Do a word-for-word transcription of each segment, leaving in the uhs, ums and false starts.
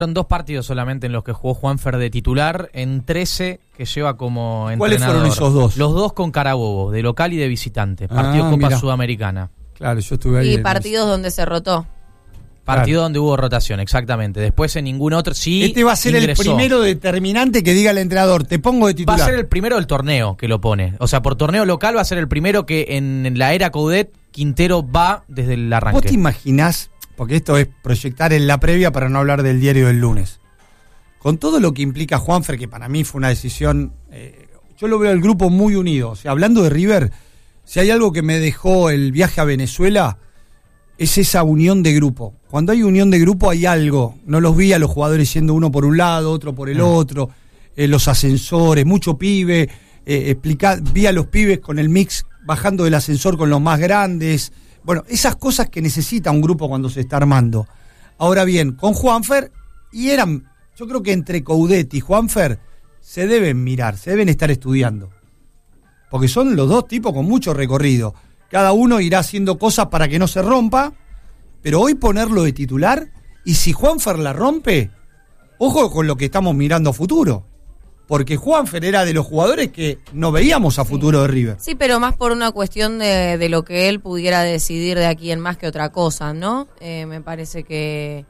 Son dos partidos solamente en los que jugó Juanfer de titular, en trece que lleva como entrenador. ¿Cuáles fueron esos dos? Los dos con Carabobo, de local y de visitante. Partido Ah, Copa mirá. Sudamericana. Claro, yo estuve ahí. Y en partidos donde se rotó. Partido Claro. donde hubo rotación, exactamente. Después en ningún otro. Sí, Este va a ser ingresó. el primero determinante que diga el entrenador, te pongo de Va titular. a ser el primero del torneo que lo pone. O sea, por torneo local va a ser el primero que en la era Coudet Quintero va desde el arranque. ¿Vos te imaginás, porque esto es proyectar en la previa para no hablar del diario del lunes, con todo lo que implica Juanfer, que para mí fue una decisión, eh, yo lo veo el grupo muy unido. O sea, hablando de River, si hay algo que me dejó el viaje a Venezuela, es esa unión de grupo. Cuando hay unión de grupo hay algo. No los vi a los jugadores yendo uno por un lado, otro por el Mm. otro, eh, los ascensores, mucho pibe, eh, explica, vi a los pibes con el mix bajando del ascensor con los más grandes. Bueno, esas cosas que necesita un grupo cuando se está armando. Ahora bien, con Juanfer, y eran, yo creo que entre Coudet y Juanfer se deben mirar, se deben estar estudiando. Porque son los dos tipos con mucho recorrido. Cada uno irá haciendo cosas para que no se rompa, pero hoy ponerlo de titular, y si Juanfer la rompe, ojo con lo que estamos mirando a futuro. Porque Juanfer era de los jugadores que no veíamos a futuro de River. Sí, pero más por una cuestión de, de lo que él pudiera decidir de aquí en más que otra cosa, ¿no? Eh, me parece que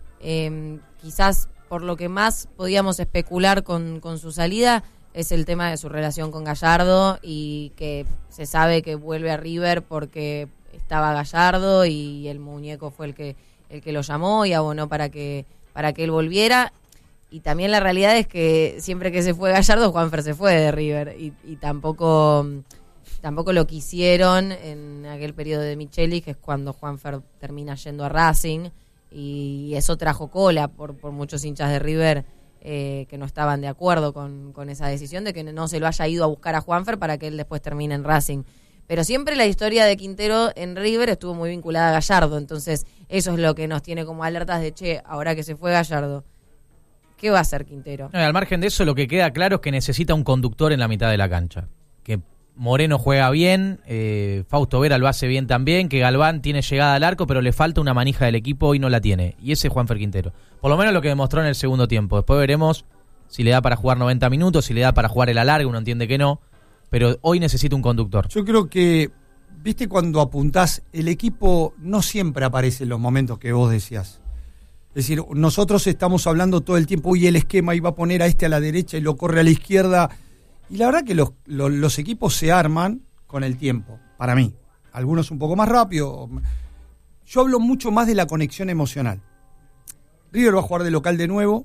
eh, quizás por lo que más podíamos especular con, con su salida es el tema de su relación con Gallardo, y que se sabe que vuelve a River porque estaba Gallardo y el muñeco fue el que el que lo llamó y abonó para que para que él volviera. Y también la realidad es que siempre que se fue Gallardo, Juanfer se fue de River, y, y tampoco tampoco lo quisieron en aquel periodo de Micheli, que es cuando Juanfer termina yendo a Racing, y eso trajo cola por, por muchos hinchas de River eh, que no estaban de acuerdo con, con esa decisión de que no se lo haya ido a buscar a Juanfer para que él después termine en Racing. Pero siempre la historia de Quintero en River estuvo muy vinculada a Gallardo, entonces eso es lo que nos tiene como alertas de, che, ahora que se fue Gallardo, ¿qué va a hacer Quintero? No, y al margen de eso, lo que queda claro es que necesita un conductor en la mitad de la cancha. Que Moreno juega bien, eh, Fausto Vera lo hace bien también, que Galván tiene llegada al arco, pero le falta una manija del equipo y no la tiene. Y ese es Juanfer Quintero. Por lo menos lo que demostró en el segundo tiempo. Después veremos si le da para jugar noventa minutos, si le da para jugar el alargue, uno entiende que no. Pero hoy necesita un conductor. Yo creo que, viste, cuando apuntás, el equipo no siempre aparece en los momentos que vos decías. Es decir, nosotros estamos hablando todo el tiempo, uy, el esquema iba a poner a este a la derecha y lo corre a la izquierda. Y la verdad que los, los, los equipos se arman con el tiempo, para mí. Algunos un poco más rápido. Yo hablo mucho más de la conexión emocional. River va a jugar de local de nuevo.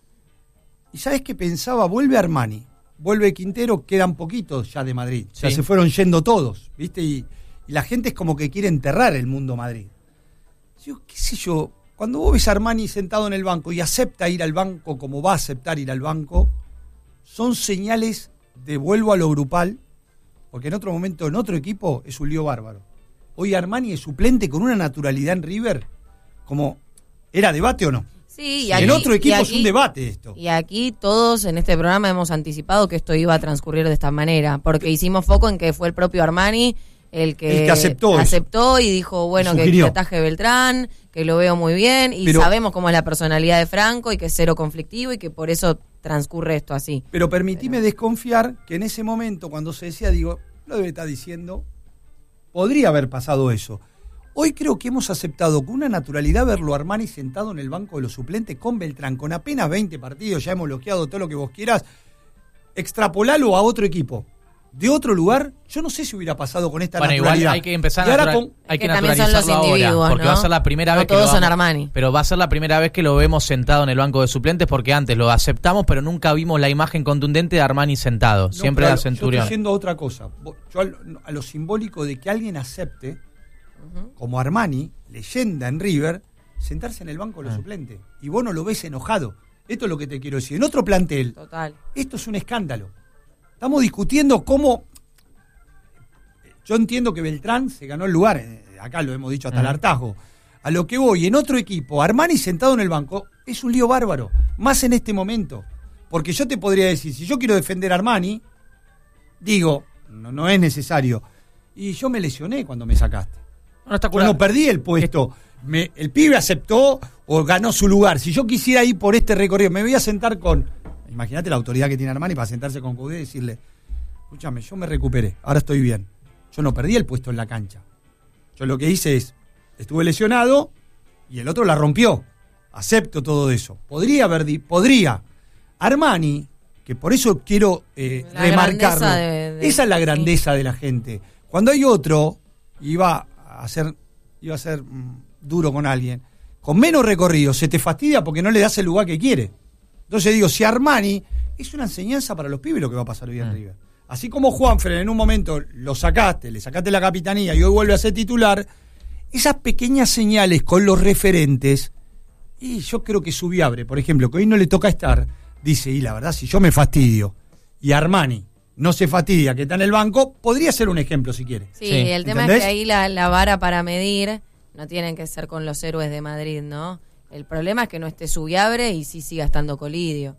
Y ¿sabes qué pensaba? Vuelve Armani, vuelve Quintero, quedan poquitos ya de Madrid. Sí. Ya se fueron yendo todos, ¿viste? Y, y la gente es como que quiere enterrar el mundo Madrid. Yo, qué sé yo, cuando vos ves a Armani sentado en el banco y acepta ir al banco como va a aceptar ir al banco, son señales de vuelvo a lo grupal, porque en otro momento, en otro equipo, es un lío bárbaro. Hoy Armani es suplente con una naturalidad en River, como, ¿era debate o no? Sí, y en aquí, otro equipo aquí, es un debate esto. Y aquí todos en este programa hemos anticipado que esto iba a transcurrir de esta manera, porque hicimos foco en que fue el propio Armani el que, el que aceptó, aceptó y dijo, bueno, que, que ataje Beltrán, que lo veo muy bien, y pero, sabemos cómo es la personalidad de Franco y que es cero conflictivo y que por eso transcurre esto así. Pero permitime pero... desconfiar que en ese momento, cuando se decía, digo, lo debe estar diciendo, podría haber pasado eso. Hoy creo que hemos aceptado con una naturalidad verlo a Armani sentado en el banco de los suplentes con Beltrán, con apenas veinte partidos, ya hemos bloqueado todo lo que vos quieras, extrapolalo a otro equipo. De otro lugar, yo no sé si hubiera pasado con esta bueno, naturalidad. Igual hay que empezar a natural, con, que hay que naturalizarlo ahora, porque ¿no? va a ser la primera no vez que todos lo son vamos, Armani. Pero va a ser la primera vez que lo vemos sentado en el banco de suplentes, porque antes lo aceptamos, pero nunca vimos la imagen contundente de Armani sentado. No, siempre era Centurión. Yo estoy diciendo otra cosa. Yo a lo, a lo simbólico de que alguien acepte, uh-huh. como Armani, leyenda en River, sentarse en el banco de los uh-huh. suplentes. Y vos no lo ves enojado. Esto es lo que te quiero decir. En otro plantel, Total. Esto es un escándalo. Estamos discutiendo cómo... Yo entiendo que Beltrán se ganó el lugar, acá lo hemos dicho hasta uh-huh. el hartazgo. A lo que voy, en otro equipo, Armani sentado en el banco, es un lío bárbaro, más en este momento. Porque yo te podría decir, si yo quiero defender a Armani, digo, no, no es necesario. Y yo me lesioné cuando me sacaste. No está yo no perdí el puesto me, el pibe aceptó o ganó su lugar. Si yo quisiera ir por este recorrido, me voy a sentar con, imagínate la autoridad que tiene Armani para sentarse con Coudet y decirle, escúchame, yo me recuperé, ahora estoy bien. Yo no perdí el puesto en la cancha. Yo lo que hice es, estuve lesionado y el otro la rompió. Acepto todo eso. Podría haber, di- podría. Armani, que por eso quiero eh, La remarcarlo, grandeza de- de- esa es la grandeza de la gente. Cuando hay otro, iba a ser, iba a ser mm, duro con alguien, con menos recorrido, se te fastidia porque no le das el lugar que quiere. Entonces digo, si Armani, es una enseñanza para los pibes lo que va a pasar hoy en Mm. River. Así como Juanfer en un momento lo sacaste, le sacaste la capitanía y hoy vuelve a ser titular, esas pequeñas señales con los referentes, y yo creo que Subiabre, por ejemplo, que hoy no le toca estar, dice, y la verdad, si yo me fastidio y Armani no se fastidia, que está en el banco, podría ser un ejemplo si quiere. Sí, Sí. el tema ¿Entendés? es que ahí la, la vara para medir no tienen que ser con los héroes de Madrid, ¿no? El problema es que no esté Subiabre y sí siga estando Colidio.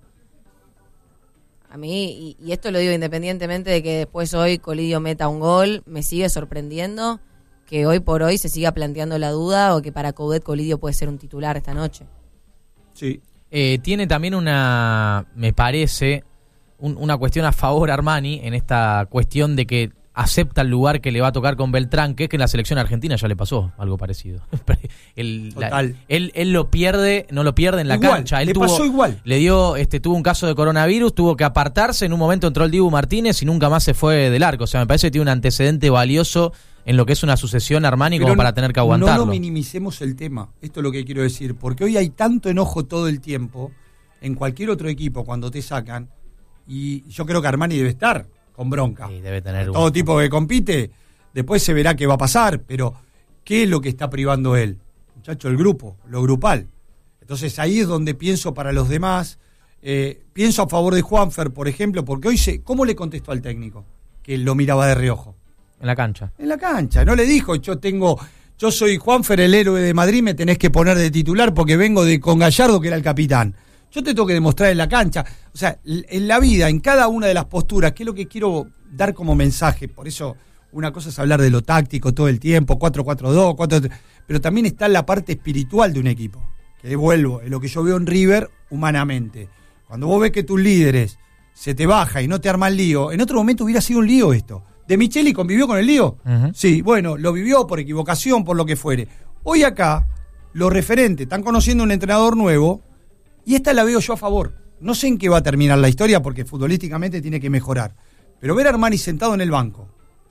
A mí, y, y esto lo digo independientemente de que después hoy Colidio meta un gol, me sigue sorprendiendo que hoy por hoy se siga planteando la duda o que para Coudet Colidio puede ser un titular esta noche. Sí. Eh, tiene también una, me parece, un- una cuestión a favor Armani en esta cuestión de que acepta el lugar que le va a tocar con Beltrán, que es que en la selección argentina ya le pasó algo parecido. el, la- Total. él, él lo pierde, no lo pierde en la Igual, cancha. Él le tuvo, pasó igual. Le dio, este, tuvo un caso de coronavirus, tuvo que apartarse, en un momento entró el Dibu Martínez y nunca más se fue del arco. O sea, me parece que tiene un antecedente valioso en lo que es una sucesión Armani Pero como para tener que aguantarlo. No lo minimicemos el tema, esto es lo que quiero decir, porque hoy hay tanto enojo todo el tiempo, en cualquier otro equipo cuando te sacan, y yo creo que Armani debe estar con bronca. Sí, debe tener un- Todo tipo que compite, después se verá qué va a pasar, pero ¿qué es lo que está privando él? Muchacho, el grupo, lo grupal. Entonces ahí es donde pienso para los demás, eh, pienso a favor de Juanfer, por ejemplo, porque hoy se, ¿cómo le contestó al técnico? Que lo miraba de reojo. En la cancha. En la cancha, no le dijo, yo tengo, yo soy Juanfer, el héroe de Madrid, me tenés que poner de titular porque vengo de con Gallardo, que era el capitán. Yo te tengo que demostrar en la cancha. O sea, en la vida, en cada una de las posturas, que es lo que quiero dar como mensaje. Por eso, una cosa es hablar de lo táctico todo el tiempo, cuatro cuatro dos, cuatro tres, pero también está la parte espiritual de un equipo. Que vuelvo, es lo que yo veo en River humanamente. Cuando vos ves que tus líderes se te baja y no te arma el lío, en otro momento hubiera sido un lío esto. ¿De Micheli convivió con el lío? Ujú. Sí, bueno, lo vivió por equivocación, por lo que fuere. Hoy acá, los referentes están conociendo un entrenador nuevo y esta la veo yo a favor. No sé en qué va a terminar la historia porque futbolísticamente tiene que mejorar. Pero ver a Armani sentado en el banco,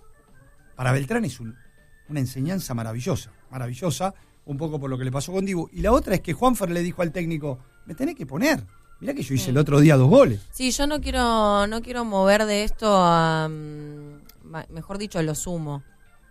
para Beltrán es un- una enseñanza maravillosa, maravillosa, un poco por lo que le pasó con Dibu. Y la otra es que Juanfer le dijo al técnico, me tenés que poner. Mirá que yo hice el otro día dos goles. Sí, yo no quiero no quiero mover de esto a, mm, ma- mejor dicho, lo sumo,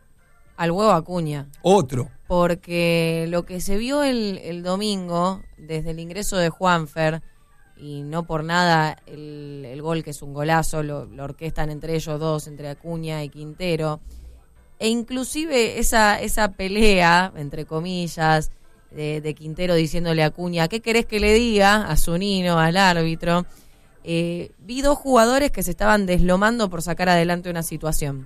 al huevo Acuña. Otro. Porque lo que se vio el, el domingo, desde el ingreso de Juanfer, y no por nada el, el gol, que es un golazo, lo, lo orquestan entre ellos dos, entre Acuña y Quintero, e inclusive esa, esa pelea, entre comillas, de, de Quintero diciéndole a Acuña, ¿qué querés que le diga? A Zunino, al árbitro. Eh, vi dos jugadores que se estaban deslomando por sacar adelante una situación.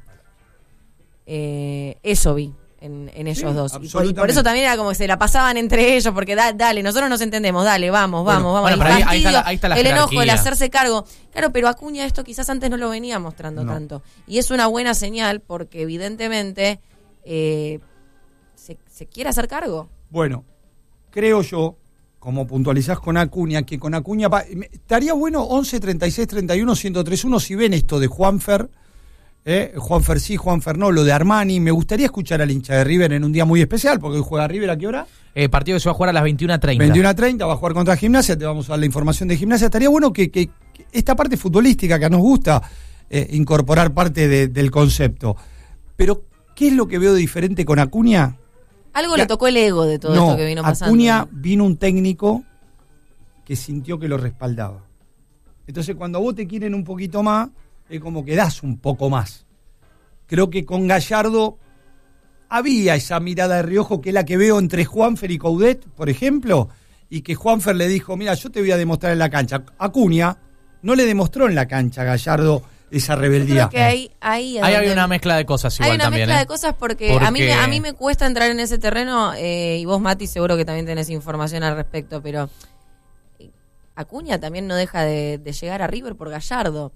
Eh, eso vi en, en ellos Sí, dos. Y por, y por absolutamente. eso también era como que se la pasaban entre ellos, porque da- dale, nosotros nos entendemos, dale, vamos, Bueno, vamos, vamos. bueno, El pero ahí- ahí está la- fastidio, ahí está la el enojo, el jerarquía. hacerse cargo. Claro, pero Acuña esto quizás antes no lo venía mostrando No. tanto. Y es una buena señal porque evidentemente eh, se, se quiere hacer cargo. Bueno, creo yo, como puntualizás con Acuña, que con Acuña va- me- estaría bueno once treinta y seis treinta y uno ciento tres uno si ven esto de Juanfer, eh, Juanfer sí, Juanfer no, lo de Armani. Me gustaría escuchar al hincha de River en un día muy especial, porque hoy juega River, ¿a qué hora? Eh, partido que se va a jugar a las veintiuna treinta. veintiuno a treinta, va a jugar contra Gimnasia, te vamos a dar la información de Gimnasia. Estaría bueno que, que- que esta parte futbolística que nos gusta eh, incorporar parte de- del concepto. Pero, ¿qué es lo que veo de diferente con Acuña? Algo Ya- le tocó el ego de todo no, esto que vino pasando. Acuña vino un técnico que sintió que lo respaldaba. Entonces, cuando a vos te quieren un poquito más, es como que das un poco más. Creo que con Gallardo había esa mirada de reojo que es la que veo entre Juanfer y Coudet, por ejemplo, y que Juanfer le dijo, mira, yo te voy a demostrar en la cancha. Acuña no le demostró en la cancha a Gallardo esa rebeldía. Creo que ahí, ahí, ahí hay una mezcla de cosas igual hay una también. mezcla ¿eh? de cosas porque, porque... A, mí, a mí me cuesta entrar en ese terreno, eh, y vos, Mati, seguro que también tenés información al respecto, pero Acuña también no deja de, de llegar a River por Gallardo.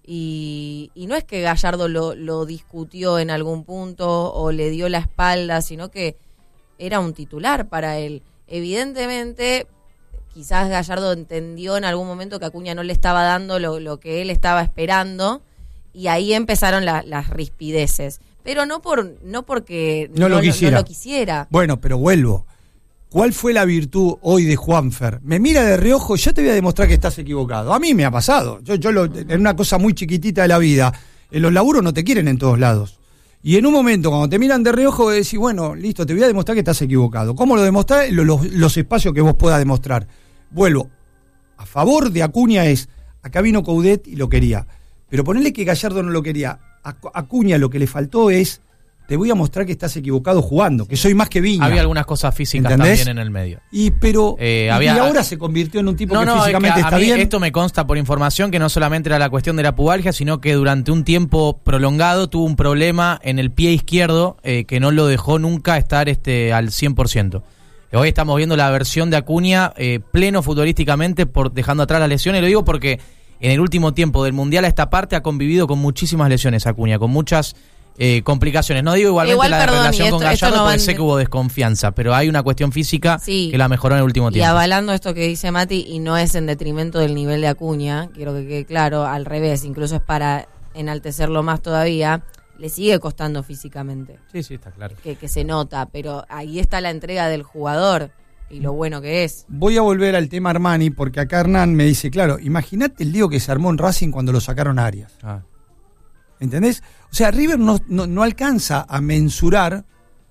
Y, y no es que Gallardo lo, lo discutió en algún punto o le dio la espalda, sino que era un titular para él. Evidentemente, quizás Gallardo entendió en algún momento que Acuña no le estaba dando lo, lo que él estaba esperando, y ahí empezaron la, las rispideces. Pero no por no porque no, no, lo quisiera. no lo quisiera. Bueno, pero vuelvo. ¿Cuál fue la virtud hoy de Juanfer? Me mira de reojo, ya te voy a demostrar que estás equivocado. A mí me ha pasado. Yo, yo lo, en una cosa muy chiquitita de la vida, en los laburos no te quieren en todos lados. Y en un momento, cuando te miran de reojo, decís, bueno, listo, te voy a demostrar que estás equivocado. ¿Cómo lo demostrás? Los, los, los espacios que vos puedas demostrar. Vuelvo. A favor de Acuña es, acá vino Coudet y lo quería. Pero ponerle que Gallardo no lo quería. A Acuña lo que le faltó es, te voy a mostrar que estás equivocado jugando, que soy más que Viña. Había algunas cosas físicas ¿entendés? También en el medio. Y pero eh, y, había, y ahora se convirtió en un tipo no, que no, físicamente es que a, está a mí bien. Esto me consta por información que no solamente era la cuestión de la pubalgia, sino que durante un tiempo prolongado tuvo un problema en el pie izquierdo eh, que no lo dejó nunca estar este al cien por ciento. Hoy estamos viendo la versión de Acuña eh, pleno futbolísticamente, por dejando atrás las lesiones. Lo digo porque en el último tiempo del Mundial a esta parte ha convivido con muchísimas lesiones Acuña, con muchas eh, complicaciones. No digo igualmente Igual, la perdón, relación esto, con Gallardo no porque van... sé que hubo desconfianza, pero hay una cuestión física sí, que la mejoró en el último tiempo. Y avalando esto que dice Mati, y no es en detrimento del nivel de Acuña, quiero que quede claro, al revés, incluso es para enaltecerlo más todavía, le sigue costando físicamente. Sí, sí, está claro. Que, que se nota, pero ahí está la entrega del jugador y lo bueno que es. Voy a volver al tema Armani, porque acá Hernán me dice, claro, imagínate el lío que se armó en Racing cuando lo sacaron a Arias. Ah. ¿Entendés? O sea, River no, no, no alcanza a mensurar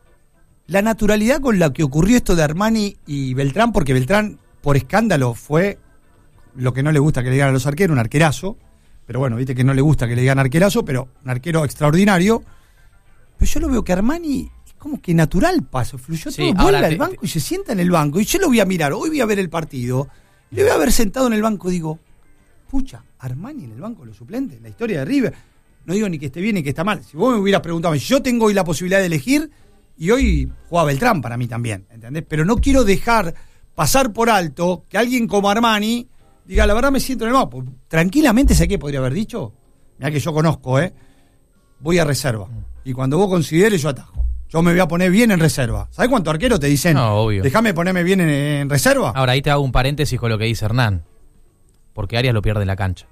la naturalidad con la que ocurrió esto de Armani y Beltrán, porque Beltrán, por escándalo, fue lo que no le gusta que le digan a los arqueros, un arquerazo. Pero bueno, viste que no le gusta que le digan arquerazo, pero un arquero extraordinario. Pero yo lo veo que Armani es como que natural pasa, fluyó Sí, todo, vuelve ahora al te- banco te- y se sienta en el banco. Y yo lo voy a mirar, hoy voy a ver el partido, y le voy a ver sentado en el banco y digo, pucha, Armani en el banco de los suplentes, la historia de River. No digo ni que esté bien ni que está mal. Si vos me hubieras preguntado, yo tengo hoy la posibilidad de elegir, y hoy juega Beltrán para mí también, ¿entendés? Pero no quiero dejar pasar por alto que alguien como Armani diga, la verdad me siento en el banco. Tranquilamente, ¿sabés qué podría haber dicho? Mirá que yo conozco, ¿eh? Voy a reserva. Y cuando vos consideres, yo atajo. Yo me voy a poner bien en reserva. ¿Sabés cuántos arqueros te dicen? No, obvio. Déjame ponerme bien en, en reserva. Ahora ahí te hago un paréntesis con lo que dice Hernán, porque Arias lo pierde en la cancha.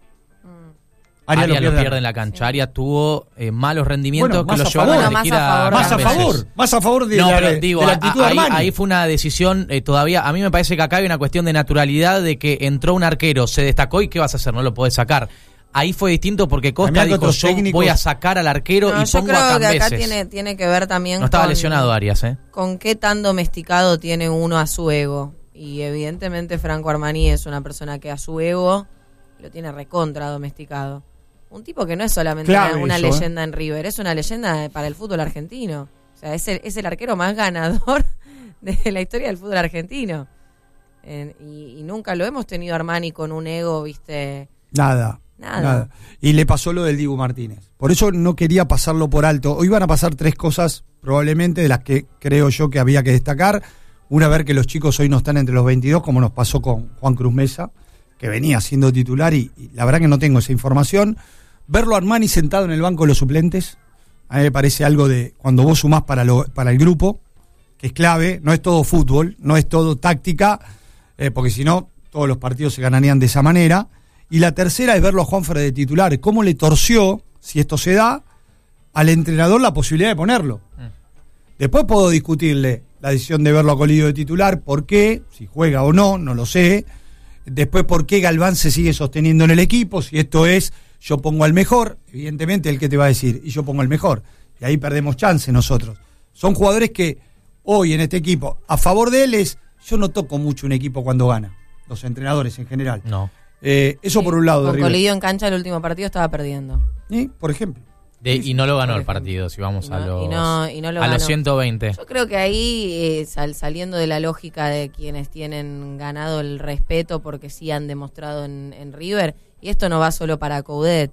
Arias Arias lo lo pierde. pierde en la cancha. Arias tuvo eh, malos rendimientos Bueno, que más lo a llevaron favor. a Bueno, elegir más a a favor. Más a veces. favor, más a favor de, No, la, pero digo, de la a- actitud de ahí, Armani. ahí fue una decisión eh, todavía. A mí me parece que acá hay una cuestión de naturalidad de que entró un arquero, se destacó y ¿qué vas a hacer? No lo podés sacar. Ahí fue distinto porque Costa También dijo, otros yo técnicos- voy a sacar al arquero No, y yo pongo creo a que acá Cambeses. tiene, tiene que ver también No estaba con, lesionado Arias, ¿eh? con qué tan domesticado tiene uno a su ego. Y evidentemente Franco Armani es una persona que a su ego lo tiene recontra domesticado. Un tipo que no es solamente Clave una, una eso, ¿eh? leyenda en River, es una leyenda para el fútbol argentino. O sea, es el, es el arquero más ganador de la historia del fútbol argentino. En- y, y nunca lo hemos tenido a Armani con un ego, viste... Nada, Nada. nada. Y le pasó lo del Dibu Martínez. Por eso no quería pasarlo por alto. Hoy van a pasar tres cosas, probablemente, de las que creo yo que había que destacar. Una, ver que los chicos hoy no están entre los veintidós, como nos pasó con Juan Cruz Mesa, que venía siendo titular, y, y la verdad que no tengo esa información. Verlo a Armani sentado en el banco de los suplentes, a mí me parece algo de cuando vos sumás para, lo, para el grupo, que es clave. No es todo fútbol, no es todo táctica, eh, porque si no, todos los partidos se ganarían de esa manera. Y la tercera es verlo a Juanfer de titular, cómo le torció, si esto se da, al entrenador la posibilidad de ponerlo. Mm. Después puedo discutirle la decisión de verlo a Colidio de titular, por qué, si juega o no, no lo sé. Después, por qué Galván se sigue sosteniendo en el equipo, si esto es, yo pongo al mejor, evidentemente el que te va a decir, y yo pongo al mejor. Y ahí perdemos chance nosotros. Son jugadores que hoy en este equipo, a favor de él es, yo no toco mucho un equipo cuando gana, los entrenadores en general. No. Eh, eso por un lado de Con River. Colidio en cancha el último partido estaba perdiendo. ¿Y? Por ejemplo. De- y no lo ganó Por el ejemplo. partido, si vamos Y a no- los, y no- y no lo a los ganó. ciento veinte. Yo creo que ahí, eh, sal- saliendo de la lógica de quienes tienen ganado el respeto porque sí han demostrado en, en River, y esto no va solo para Coudet,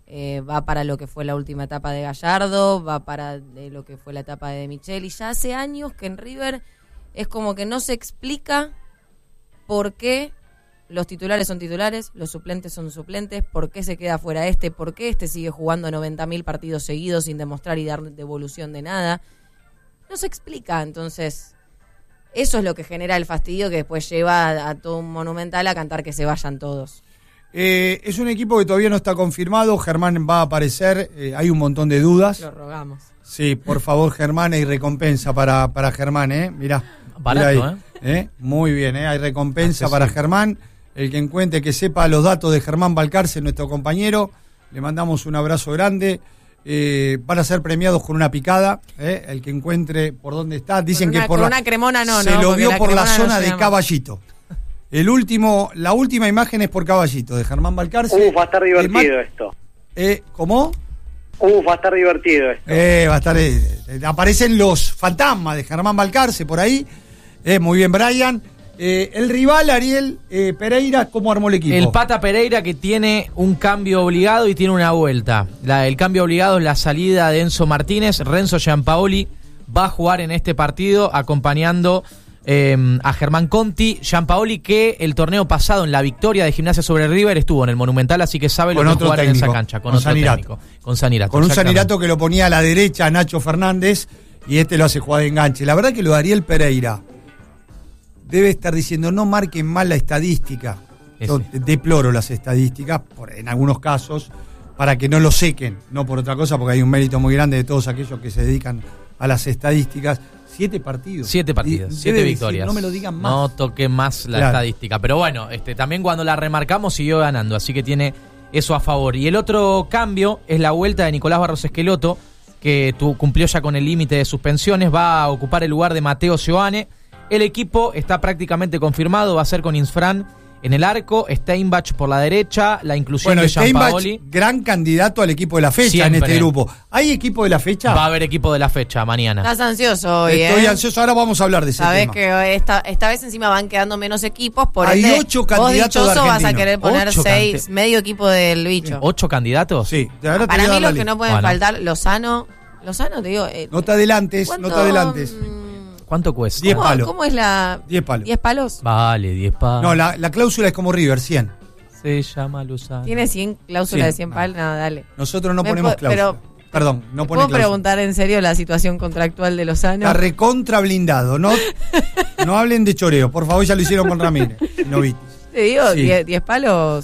eh, va para lo que fue la última etapa de Gallardo, va para de lo que fue la etapa de Michel, y ya hace años que en River es como que no se explica por qué los titulares son titulares, los suplentes son suplentes, por qué se queda fuera este, por qué este sigue jugando noventa mil partidos seguidos sin demostrar y dar devolución de nada. No se explica, entonces eso es lo que genera el fastidio que después lleva a, a todo un Monumental a cantar que se vayan todos. Eh, es un equipo que todavía no está confirmado, Germán va a aparecer, eh, hay un montón de dudas. Lo rogamos. Sí, por favor, Germán, hay recompensa para, para Germán, ¿eh? Mirá. Barato, mirá ahí, ¿eh? ¿eh? Muy bien, ¿eh? Hay recompensa Accesible. para Germán. El que encuentre, que sepa los datos de Germán Balcarce, nuestro compañero, le mandamos un abrazo grande. Eh, van a ser premiados con una picada, ¿eh? El que encuentre por dónde está. Dicen Con una, que por con la, una cremona no, se no. lo porque vio por la cremona no zona de llega más. Caballito. El último, la última imagen es por Caballito, de Germán Balcarce. Uf, va a estar divertido esto. Eh, ¿Cómo? Uf, va a estar divertido esto. Eh, va a estar, eh, eh, aparecen los fantasmas de Germán Balcarce por ahí. Eh, muy bien, Brian. Eh, el rival, Ariel eh, Pereira, ¿cómo armó el equipo? El Pata Pereira, que tiene un cambio obligado y tiene una vuelta. La, el cambio obligado es la salida de Enzo Martínez. Renzo Giampaoli va a jugar en este partido acompañando eh, a Germán Conti. Giampaoli, que el torneo pasado en la victoria de Gimnasia sobre River estuvo en el Monumental, así que sabe Con lo que otro jugar técnico, en esa cancha. Con, con otro Sanirato. técnico. Con Sanirato. Con un exactamente. Sanirato que lo ponía a la derecha a Nacho Fernández y este lo hace jugar de enganche. La verdad que lo de Ariel Pereira debe estar diciendo, no marquen mal la estadística. Yo deploro las estadísticas, por, en algunos casos, para que no lo sequen, no por otra cosa, porque hay un mérito muy grande de todos aquellos que se dedican a las estadísticas. Siete partidos. Siete partidos, Y siete debe victorias. decir, no me lo digan más. No toque más la Claro. estadística. Pero bueno, este, también cuando la remarcamos siguió ganando, así que tiene eso a favor. Y el otro cambio es la vuelta de Nicolás Barros Esqueloto, que tu, cumplió ya con el límite de suspensiones, va a ocupar el lugar de Mateo Sioane. El equipo está prácticamente confirmado, va a ser con Insfran en el arco, Steinbach por la derecha, la inclusión Bueno, de Steinbach, Giampaoli. gran candidato al equipo de la fecha Siempre. en este grupo. ¿Hay equipo de la fecha? Va a haber equipo de la fecha mañana. Estás ansioso hoy, Estoy ¿eh? ansioso, ahora vamos a hablar de ese Sabés tema. que esta, esta vez encima van quedando menos equipos, por Hay ende, ocho vos candidatos dichoso de vas a argentinos. querer poner Ocho seis, cante- medio equipo del bicho. ¿Ocho candidatos? Sí, de ahora te Para voy a mí dar la los que lista. no pueden Bueno. faltar, Lozano, Lozano te digo, eh, No te adelantes, no ¿cuánto, te adelantes. mm, ¿Cuánto cuesta? Diez ¿cómo, palos. ¿Cómo es la...? Diez palos. ¿Diez palos? Vale, diez palos. No, la, la cláusula es como River, cien. Se llama Luzano. ¿Tiene cien cláusulas Sí. de cien palos? No, dale. Nosotros no Me ponemos po- cláusula. pero- Perdón, no ¿Te pone ¿Puedo cláusula. preguntar en serio la situación contractual de Lozano? Está recontra blindado. No, no hablen de choreo. Por favor, ya lo hicieron con Ramírez. No viste. Te digo, Sí. diez, diez palos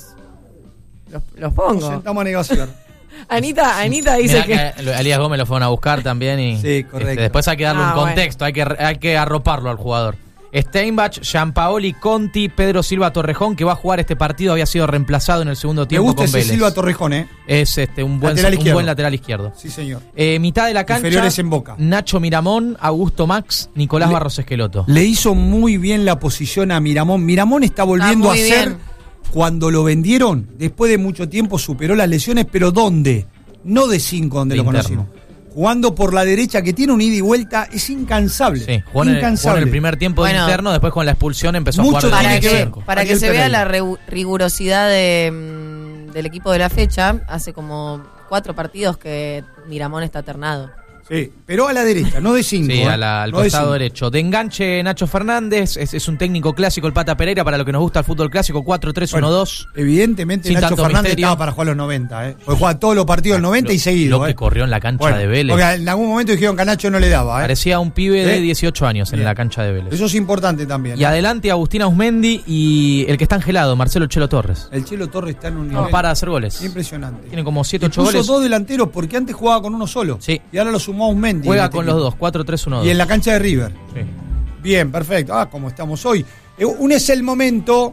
los, los Nos pongo. sentamos a negociar. Anita, Anita dice Mirá que... que a Elías Gómez lo fueron a buscar también y Sí, correcto. este, después hay que darle Ah, un contexto, hay que hay que arroparlo al jugador. Steinbach, Giampaoli, Conti, Pedro Silva Torrejón, que va a jugar este partido, había sido reemplazado en el segundo Me tiempo gusta con ese Vélez. Silva Torrejón, ¿eh? Es este un buen, Lateral un izquierdo. buen lateral izquierdo. Sí, señor. Eh, mitad de la cancha, Inferiores en Boca. Nacho Miramón, Augusto Max, Nicolás Le- Barros Esqueloto. Le hizo muy bien la posición a Miramón. Miramón está volviendo Está a muy ser, bien. cuando lo vendieron, después de mucho tiempo superó las lesiones, pero ¿dónde? No de cinco, donde De lo interno. conocimos. Jugando por la derecha, que tiene un ida y vuelta, es incansable. Sí, jugó en, el, jugó en incansable. el primer tiempo de Bueno. interno, después con la expulsión empezó Mucho a jugar de Para tiene que, que ver. cinco. para que Ariel se vea Pereira. la regu- rigurosidad de, mm, del equipo de la fecha, hace como cuatro partidos que Miramón está ternado. Sí, pero a la derecha, no de cinco. Sí, ¿eh? a la- al No de costado cinco. derecho. De enganche Nacho Fernández, es, es un técnico clásico el Pata Pereira, para lo que nos gusta el fútbol clásico, cuatro tres uno dos. Bueno, evidentemente Sin Nacho tanto Fernández misterio. estaba para jugar los noventa, ¿eh? Porque juega todos los partidos del noventa y Lo- seguido. Lo que ¿eh? corrió en la cancha Bueno, de Vélez. Porque en algún momento dijeron que a Nacho no le daba, ¿eh? Parecía un pibe de ¿Eh? dieciocho años en Bien. la cancha de Vélez. Eso es importante también. Y ¿eh? adelante Agustín Ausmendi y el que está angelado, Marcelo Chelo Torres. El Chelo Torres está en un No nivel para de hacer goles. impresionante. Tiene como siete Y ocho puso goles. dos delanteros porque antes jugaba con uno solo. Sí. Y ahora lo sumó a un Mendy. Juega en este con equipo. los dos, cuatro tres uno dos. Y en la cancha de River. Sí. Bien, perfecto. Ah, como estamos hoy. Eh, Un es el momento.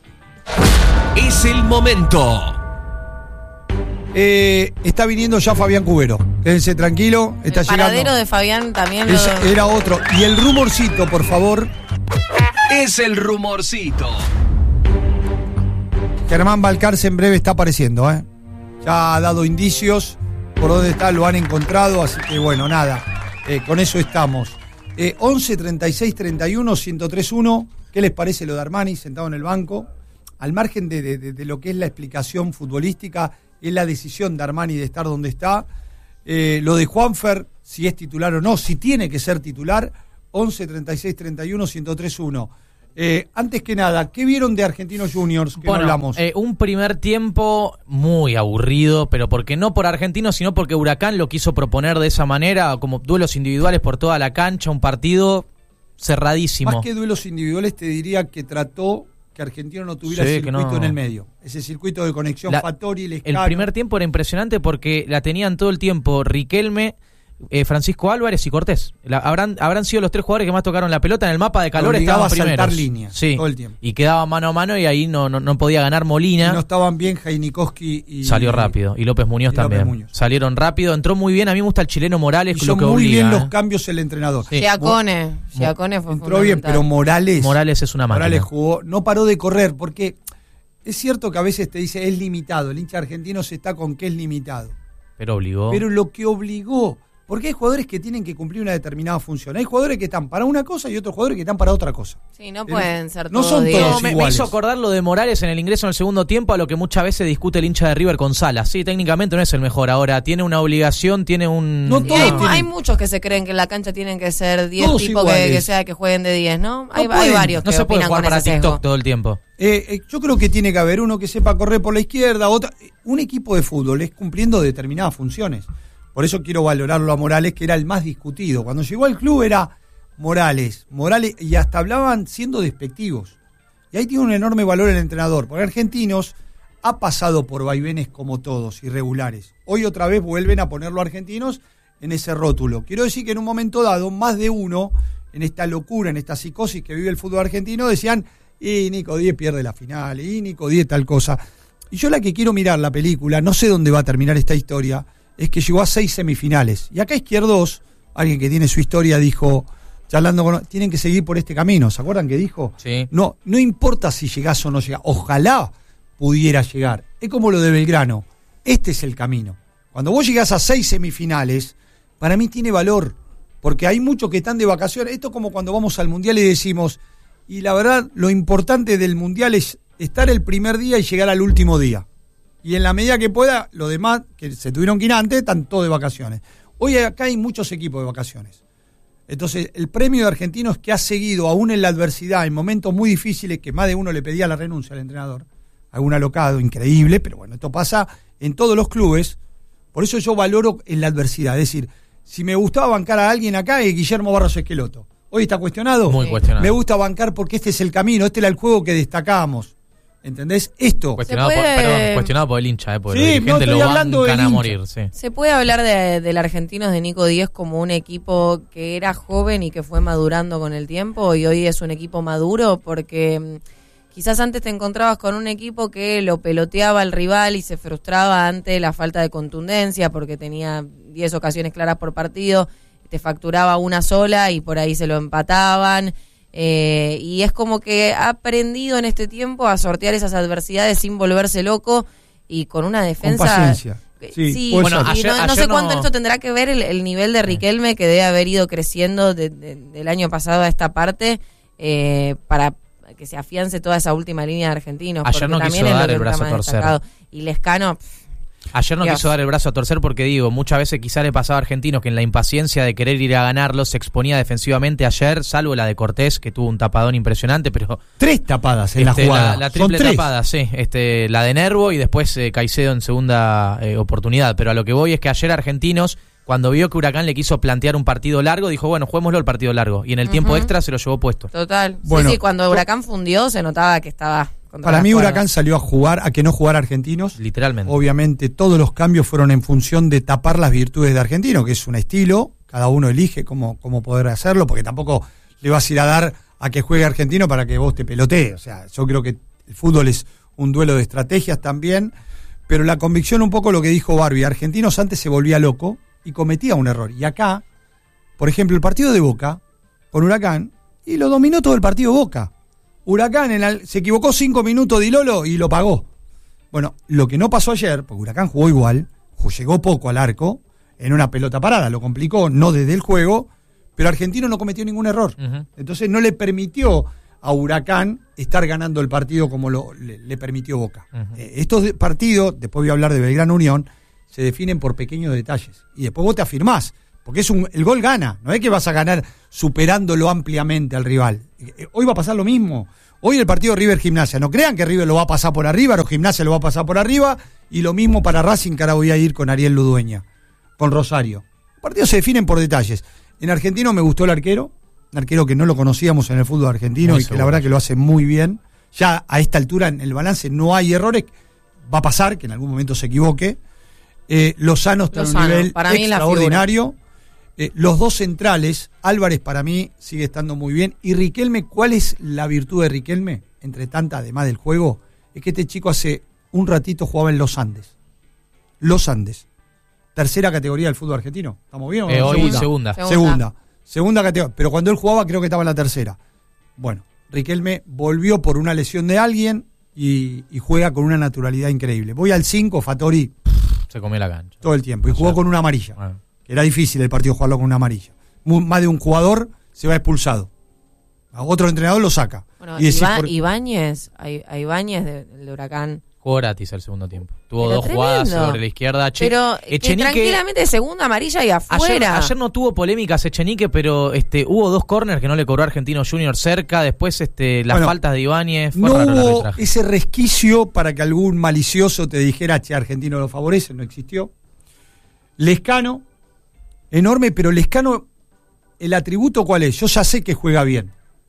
Es el momento. Eh, está viniendo ya Fabián Cubero. Quédense tranquilo. Está el paradero llegando. de Fabián también lo- Es- era otro. Y el rumorcito, por favor. Es el rumorcito. Germán Balcarce en breve está apareciendo, ¿eh? Ya ha dado indicios por dónde está, lo han encontrado, así que bueno, nada, eh, con eso estamos. Eh, once treinta y seis treinta y uno ciento tres uno, ¿qué les parece lo de Armani sentado en el banco? Al margen de, de- de- de lo que es la explicación futbolística, es la decisión de Armani de estar donde está. Eh, lo de Juanfer, si es titular o no, si tiene que ser titular, once, treinta y seis, treinta y uno, ciento tres, uno. Eh, antes que nada, ¿qué vieron de Argentinos Juniors? Que bueno, no hablamos. Eh, un primer tiempo muy aburrido, pero porque no por Argentinos, sino porque Huracán lo quiso proponer de esa manera, como duelos individuales por toda la cancha, un partido cerradísimo. Más que duelos individuales, te diría que trató que Argentino no tuviera Sí, el circuito no. en el medio. Ese circuito de conexión La- Fattori, Lescano. El primer tiempo era impresionante porque la tenían todo el tiempo Riquelme, eh, Francisco Álvarez y Cortés. La- habrán, habrán sido los tres jugadores que más tocaron la pelota en el mapa de calor. Obligaba Estaban a saltar primeros. líneas Sí. todo el tiempo. Y quedaba mano a mano y ahí no, no, no podía ganar Molina. Y no estaban bien Jainikowski y... Salió rápido. Y López Muñoz y López también. Muñoz. Salieron rápido. Entró muy bien. A mí me gusta el chileno Morales, Hizo lo que muy obliga, bien ¿eh? los cambios el entrenador. Sí. Giacone, Giacone fue Entró bien, fundamental. pero Morales... Morales es una máquina. Morales jugó, no paró de correr, porque es cierto que a veces te dice es limitado, el hincha argentino se está con que es limitado. Pero obligó. Pero lo que obligó, porque hay jugadores que tienen que cumplir una determinada función. Hay jugadores que están para una cosa y otros jugadores que están para otra cosa. Sí, no Pero pueden ser no todos son diez. todos No, me, me iguales. hizo acordar lo de Morales en el ingreso en el segundo tiempo a lo que muchas veces discute el hincha de River con Salas. Sí, técnicamente no es el mejor. Ahora tiene una obligación, tiene un... No Y todos hay, tienen- hay muchos que se creen que en la cancha tienen que ser diez Todos tipos que, iguales. que sea que jueguen de diez, ¿no? Hay, hay pueden. varios No que se puede opinan jugar con para ese TikTok sesgo. todo el tiempo. Eh, eh, yo creo que tiene que haber uno que sepa correr por la izquierda, otra. Un equipo de fútbol es cumpliendo determinadas funciones. Por eso quiero valorarlo a Morales, que era el más discutido. Cuando llegó al club era Morales, Morales, y hasta hablaban siendo despectivos. Y ahí tiene un enorme valor el entrenador, porque Argentinos ha pasado por vaivenes como todos, irregulares. Hoy otra vez vuelven a ponerlo a Argentinos en ese rótulo. Quiero decir que en un momento dado, más de uno, en esta locura, en esta psicosis que vive el fútbol argentino, decían, y Nico Díez pierde la final, y Nico Díez tal cosa. Y yo la que quiero mirar la película, no sé dónde va a terminar esta historia, es que llegó a seis semifinales. Y acá Izquierdos, alguien que tiene su historia, dijo, charlando con... Tienen que seguir por este camino. ¿Se acuerdan que dijo? Sí. No, no importa si llegás o no llegás. Ojalá pudiera llegar. Es como lo de Belgrano. Este es el camino. Cuando vos llegás a seis semifinales, para mí tiene valor. Porque hay muchos que están de vacaciones. Esto es como cuando vamos al Mundial y decimos, y la verdad, lo importante del Mundial es estar el primer día y llegar al último día. Y en la medida que pueda, los demás, que se tuvieron que ir antes, están todos de vacaciones. Hoy acá hay muchos equipos de vacaciones. Entonces, el premio de Argentinos que ha seguido, aún en la adversidad, en momentos muy difíciles, que más de uno le pedía la renuncia al entrenador, algún alocado, increíble, pero bueno, esto pasa en todos los clubes. Por eso yo valoro en la adversidad. Es decir, si me gustaba bancar a alguien acá, es Guillermo Barros Esqueloto. Hoy está cuestionado. Muy cuestionado. Me gusta bancar porque este es el camino, este era el juego que destacábamos. ¿Entendés? Esto. Cuestionado, Se por, puede- perdón, cuestionado por el hincha, eh, porque Sí, los no, dirigentes estoy lo hablando bancan del a hincha. morir. Sí. Se puede hablar de, del Argentinos de Nico Díez como un equipo que era joven y que fue madurando con el tiempo y hoy es un equipo maduro porque mm, quizás antes te encontrabas con un equipo que lo peloteaba al rival y se frustraba ante la falta de contundencia porque tenía diez ocasiones claras por partido, te facturaba una sola y por ahí se lo empataban. Eh, y es como que ha aprendido en este tiempo a sortear esas adversidades sin volverse loco y con una defensa... Con paciencia. Sí, Sí, puede bueno, ser. y ayer- no, no ayer sé cuánto no- esto tendrá que ver el, el nivel de Riquelme que debe haber ido creciendo de- de- del año pasado a esta parte eh, para que se afiance toda esa última línea de argentinos. Ayer porque no también quiso es lo dar que el está brazo a más torcer. destacado. Y Lescano, pff, Ayer no Dios. quiso dar el brazo a torcer porque digo, muchas veces quizá le pasaba a Argentinos que en la impaciencia de querer ir a ganarlo se exponía defensivamente ayer, salvo la de Cortés, que tuvo un tapadón impresionante, pero Tres tapadas en este, la jugada. la, la Son triple tres. tapada, sí, este, la de Nervo y después eh, Caicedo en segunda eh, oportunidad. Pero a lo que voy es que ayer Argentinos, cuando vio que Huracán le quiso plantear un partido largo, dijo, bueno, juguémoslo el partido largo. Y en el tiempo Ujú. extra se lo llevó puesto. total. Bueno. sí, sí, cuando Huracán fundió se notaba que estaba... contra Para las mí cuerdas. Huracán salió a jugar, a que no jugara Argentinos. Literalmente. Obviamente todos los cambios fueron en función de tapar las virtudes de Argentino, que es un estilo, cada uno elige cómo, cómo poder hacerlo, porque tampoco le vas a ir a dar a que juegue Argentino para que vos te pelotees. O sea, yo creo que el fútbol es un duelo de estrategias también, pero la convicción un poco lo que dijo Barbie, Argentinos antes se volvía loco y cometía un error. Y acá, por ejemplo, el partido de Boca, con Huracán, y lo dominó todo el partido Boca. Huracán en la- se equivocó cinco minutos Di Lolo y lo pagó. Bueno, lo que no pasó ayer, porque Huracán jugó igual, ju- llegó poco al arco, en una pelota parada, lo complicó, no desde el juego, pero Argentino no cometió ningún error. Ujú. Entonces no le permitió a Huracán estar ganando el partido como lo, le, le permitió Boca. Uh-huh. Eh, estos de, partidos, después voy a hablar de Belgrano Unión, se definen por pequeños detalles. Y después vos te afirmás, porque es un, el gol gana, no es que vas a ganar superándolo ampliamente al rival. Eh, hoy va a pasar lo mismo. Hoy el partido River-Gimnasia, no crean que River lo va a pasar por arriba, o Gimnasia lo va a pasar por arriba, y lo mismo para Racing, que ahora voy a ir con Ariel Ludueña, con Rosario. Los partidos se definen por detalles. En Argentino me gustó el arquero, un arquero que no lo conocíamos en el fútbol argentino muy y seguro. Que la verdad que lo hace muy bien. Ya a esta altura en el balance no hay errores, va a pasar que en algún momento se equivoque. Eh, Lozano está en un nivel para extraordinario. Eh, los dos centrales, Álvarez para mí sigue estando muy bien. Y Riquelme, ¿cuál es la virtud de Riquelme? Entre tanta, además del juego, es que este chico hace un ratito jugaba en Los Andes. Los Andes. Tercera categoría del fútbol argentino. ¿Estamos bien? Eh, hoy segunda. Segunda. segunda. Segunda. Segunda categoría. Pero cuando él jugaba creo que estaba en la tercera. Bueno, Riquelme volvió por una lesión de alguien y, y juega con una naturalidad increíble. Voy al cinco, Fattori. Se comió la cancha. Todo el tiempo. Y jugó Ayer. con una amarilla. Bueno. Que era difícil el partido jugarlo con una amarilla. Muy, más de un jugador se va expulsado. A otro entrenador lo saca. Bueno, y decís, Iba, por... Ibáñez, a, a Ibáñez de, de Huracán. Jugó gratis el segundo tiempo. Tuvo Pero dos tremendo. jugadas sobre la izquierda. Che, pero Echenique, tranquilamente segunda amarilla y afuera. Ayer, ayer no tuvo polémicas Echenique, pero este, hubo dos córners que no le cobró Argentino Junior cerca. Después este, las bueno, faltas de Ibáñez. Fue no raro el hubo arbitraje. ese resquicio para que algún malicioso te dijera, che, Argentino lo favorece, no existió. Lescano, enorme, pero Lescano, ¿el atributo cuál es? Yo ya sé que juega bien.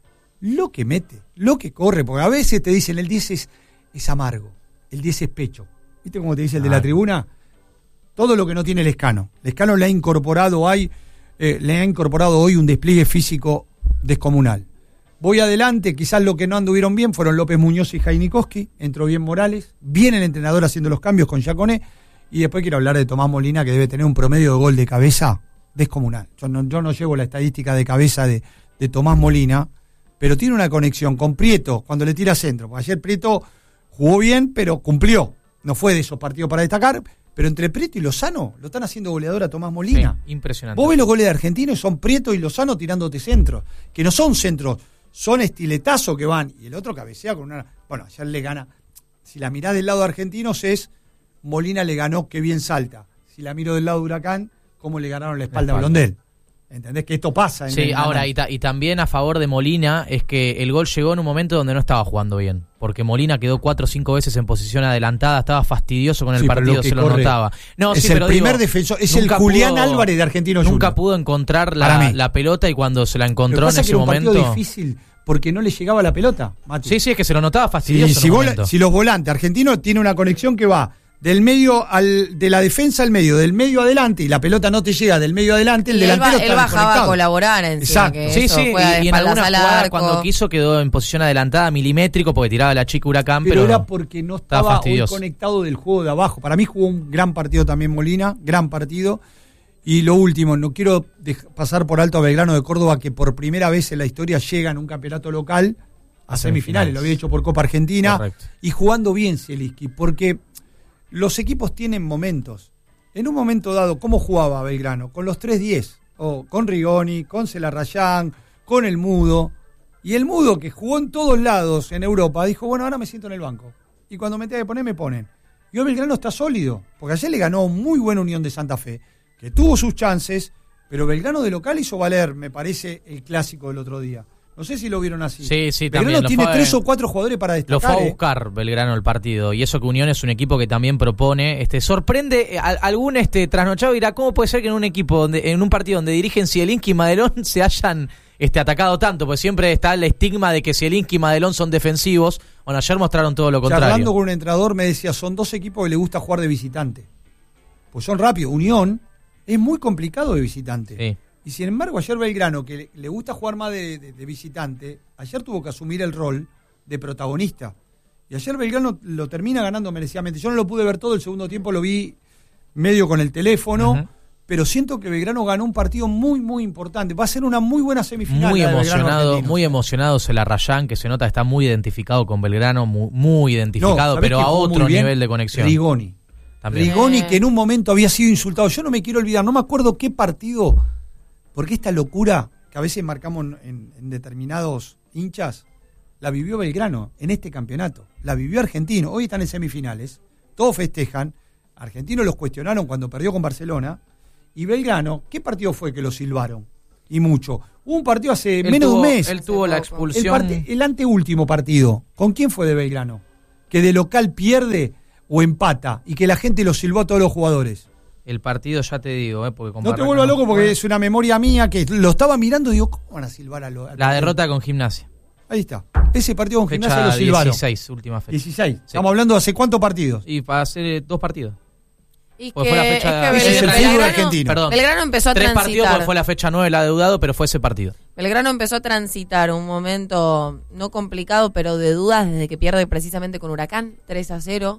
Lo que mete, lo que corre, porque a veces te dicen el diez es, es amargo, el diez es pecho. ¿Viste cómo te dice el de la tribuna? Todo lo que no tiene Lescano. Lescano le ha incorporado, hay, eh, le ha incorporado hoy un despliegue físico descomunal. Voy adelante, quizás lo que no anduvieron bien fueron López Muñoz y Jainikowski, entró bien Morales, bien el entrenador haciendo los cambios con Yaconé, y después quiero hablar de Tomás Molina, que debe tener un promedio de gol de cabeza descomunal. Yo no, yo no llevo la estadística de cabeza de, de Tomás Molina, pero tiene una conexión con Prieto cuando le tira centro. Porque ayer Prieto jugó bien, pero cumplió. No fue de esos partidos para destacar, pero entre Prieto y Lozano lo están haciendo goleador a Tomás Molina. Sí, impresionante. Vos ves los goles de Argentinos y son Prieto y Lozano tirándote centros, que no son centros, son estiletazos que van. Y el otro cabecea con una... Bueno, ayer le gana... Si la mirás del lado de Argentinos es... Molina le ganó, qué bien salta. Si la miro del lado de Huracán, cómo le ganaron la espalda, la espalda. a Blondel. ¿Entendés? Que esto pasa. En sí, el ahora, y, ta, y también a favor de Molina, es que el gol llegó en un momento donde no estaba jugando bien. Porque Molina quedó cuatro o cinco veces en posición adelantada, estaba fastidioso con el sí, partido, lo se lo notaba. No, es sí, el pero primer digo, defensor, es el Julián pudo, Álvarez de Argentinos Nunca Junior. pudo encontrar la, la pelota y cuando se la encontró en ese era momento... un partido difícil porque no le llegaba la pelota, Mati. Sí, sí, es que se lo notaba fastidioso. Sí, si, vos, si los volantes argentinos tienen una conexión que va... Del medio al de la defensa al medio, del medio adelante, y la pelota no te llega del medio adelante, el y delantero él, está él bajaba desconectado. a colaborar encima. Exacto. Que sí, eso sí, juega y, y en algunas jugadas cuando quiso quedó en posición adelantada milimétrico porque tiraba la chica Huracán, pero, pero era porque no estaba, estaba hoy conectado del juego de abajo. Para mí jugó un gran partido también Molina, gran partido. Y lo último, no quiero pasar por alto a Belgrano de Córdoba, que por primera vez en la historia llega en un campeonato local a, a semifinales. semifinales, lo había hecho por Copa Argentina. Correcto. Y jugando bien Zielinski, porque los equipos tienen momentos. En un momento dado, ¿cómo jugaba Belgrano? Con los tres diez, o con Rigoni, con Celarrayán, con el Mudo. Y el Mudo, que jugó en todos lados en Europa, dijo, bueno, ahora me siento en el banco. Y cuando me tenga que poner, me ponen. Y hoy Belgrano está sólido, porque ayer le ganó muy buena Unión de Santa Fe, que tuvo sus chances, pero Belgrano de local hizo valer, me parece, el clásico del otro día. No sé si lo vieron así. Sí, sí, Belgrano también. tiene tres o cuatro jugadores para destacar. Lo fue a eh. buscar Belgrano el partido. Y eso que Unión es un equipo que también propone. Este, sorprende, a, algún este, trasnochado dirá, ¿cómo puede ser que en un equipo, donde, en un partido donde dirigen Zielinski y Madelón se hayan este, atacado tanto? Pues siempre está el estigma de que Zielinski y Madelón son defensivos. Bueno, ayer mostraron todo lo contrario. Hablando con un entrenador me decía, son dos equipos que le gusta jugar de visitante. Pues son rápidos. Unión es muy complicado de visitante. Sí. Y sin embargo, ayer Belgrano, que le, le gusta jugar más de, de, de visitante, ayer tuvo que asumir el rol de protagonista. Y ayer Belgrano lo termina ganando merecidamente. Yo no lo pude ver todo, el segundo tiempo lo vi medio con el teléfono, uh-huh. pero siento que Belgrano ganó un partido muy, muy importante. Va a ser una muy buena semifinal. Muy emocionado, muy emocionado Celarrayán, que se nota está muy identificado con Belgrano, muy, muy identificado, no, pero a otro nivel de conexión. Rigoni. También. Rigoni, que en un momento había sido insultado. Yo no me quiero olvidar, no me acuerdo qué partido... Porque esta locura que a veces marcamos en, en determinados hinchas, la vivió Belgrano en este campeonato. La vivió Argentino. Hoy están en semifinales. Todos festejan. Argentinos los cuestionaron cuando perdió con Barcelona. Y Belgrano, ¿qué partido fue que lo silbaron? Y mucho. Hubo un partido hace Él menos tuvo- de un mes. Él tuvo la El, expulsión. parte- el anteúltimo partido. ¿Con quién fue de Belgrano? Que de local pierde o empata. Y que la gente lo silbó a todos los jugadores. El partido, ya te digo, eh, porque con No te Barraca vuelvas loco porque bueno. es una memoria mía que lo estaba mirando y digo, ¿cómo van a silbar a lo a La lo- derrota con Gimnasia. Ahí está. Ese partido con Gimnasia Fecha lo silbaron. dieciséis, última fecha. dieciséis. Sí. Estamos hablando de hace cuántos partidos. Y para hacer eh, dos partidos. Y Porque fue la fecha- es que ese es el Belgrano- fútbol argentino. Perdón. Belgrano empezó a Tres partidos transitar. porque fue la fecha nueve, la deudado, pero fue ese partido. Belgrano empezó a transitar un momento no complicado, pero de dudas desde que pierde precisamente con Huracán, tres a cero.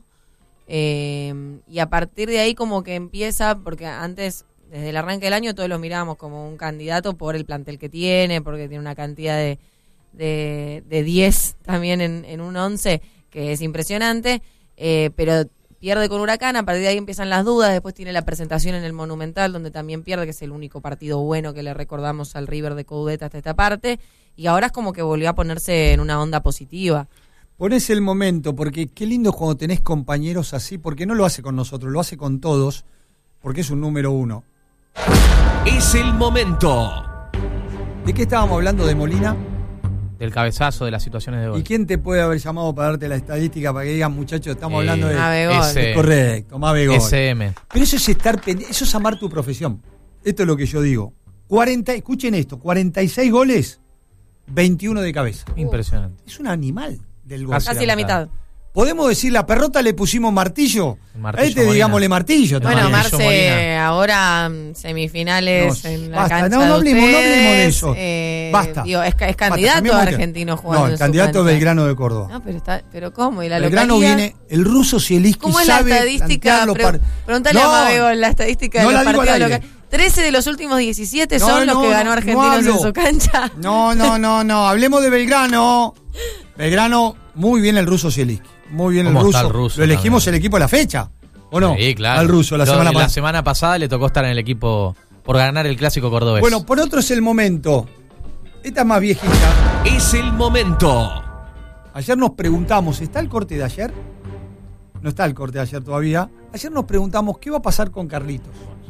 Eh, y a partir de ahí como que empieza, porque antes, desde el arranque del año, todos lo mirábamos como un candidato por el plantel que tiene, porque tiene una cantidad de de, de diez también en, en un once, que es impresionante, eh, pero pierde con Huracán, a partir de ahí empiezan las dudas, después tiene la presentación en el Monumental, donde también pierde, que es el único partido bueno que le recordamos al River de Coudet hasta esta parte, y ahora es como que volvió a ponerse en una onda positiva. Ponés el momento, porque qué lindo es cuando tenés compañeros así, porque no lo hace con nosotros, lo hace con todos, porque es un número uno. Es el momento. ¿De qué estábamos hablando de Molina? Del cabezazo, de las situaciones de gol. ¿Y quién te puede haber llamado para darte la estadística para que digan, muchachos, estamos Eh, hablando de... Mabegol. ese- Correcto, Mabegol. S M. Pero eso es estar pendiente, eso es amar tu profesión. Esto es lo que yo digo. cuarenta, escuchen esto, cuarenta y seis goles, veintiuno de cabeza. Impresionante. Es un animal del gol. Casi Casi la mitad. ¿Podemos decir la perrota le pusimos martillo? El martillo a este Molina. digámosle martillo. Bueno, también. Marce- Marce, Molina. ahora mm, semifinales No, en la basta, cancha no, no de hablemos, no ustedes, hablemos de eso. eh, Basta. digo, es, ca- es Basta, candidato cambiemos de- argentino jugando No, el en su candidato cancha. Belgrano de Córdoba. No, pero está, pero ¿cómo? ¿Y la Belgrano localía? viene, el ruso Zielinski ¿Cómo es la sabe estadística? plantear los Pre- par- Preguntale No, a Mabegol la estadística no de la los digo al partidos aire. locales. trece de los últimos diecisiete No, son los no, que no, ganó no Argentinos hablo. en su cancha. No, no, no, no, hablemos de Belgrano. Belgrano, muy bien el ruso Zielinski. Muy bien el ¿Cómo ruso. está el ruso Lo elegimos también? el equipo de la fecha. ¿O no? Sí, claro. Al ruso la Lo- semana La pasada. semana pasada le tocó estar en el equipo por ganar el clásico cordobés. Bueno, por otro es el momento. Esta es más viejita. Es el momento. Ayer nos preguntamos, ¿está el corte de ayer? No está el corte de ayer todavía. Ayer nos preguntamos, ¿qué va a pasar con Carlitos?